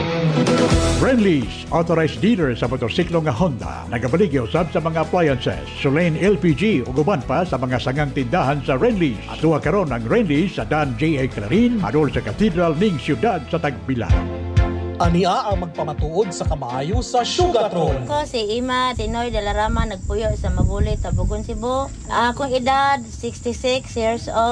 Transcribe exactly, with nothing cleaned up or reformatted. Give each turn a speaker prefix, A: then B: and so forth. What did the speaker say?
A: Renlease, authorized dealer sa motorsiklo nga Honda. Nagabaligyo sab sa mga appliances, Sulain L P G ug uban pa sa mga sangang tindahan sa Renlease. Atuwa karon ang Renlease sa Dan J A Clarin, adol sa Cathedral ning siyudad sa Tagbilaran.
B: Ania ang magpamatuod sa kamaayo sa Sugatron.
C: Ko si Ima Tinoy Dalarama nagpuyo sa Mabulit, Tabugon, Cebu. Akong edad sixty-six years old.